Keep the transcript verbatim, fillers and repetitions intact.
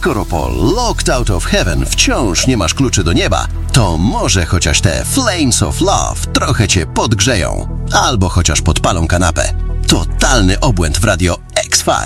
skoro po Locked Out of Heaven wciąż nie masz kluczy do nieba, to może chociaż te Flames of Love trochę cię podgrzeją, albo chociaż podpalą kanapę. Totalny obłęd w Radio X pięć.